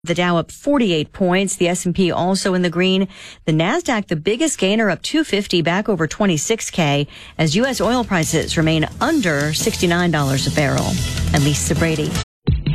The Dow up 48 points. The S&P also in the green. The Nasdaq, the biggest gainer, up 250, back over 26K, as U.S. oil prices remain under $69 a barrel. And Lisa Brady.